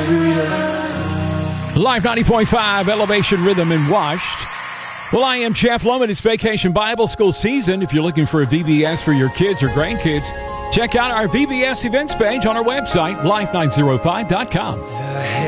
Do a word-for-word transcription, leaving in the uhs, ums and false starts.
Live ninety point five, Elevation Rhythm in Washed. Well, I am Jeff Loman. It's Vacation Bible School season. If you're looking for a V B S for your kids or grandkids, check out our V B S events page on our website, life nine oh five dot com.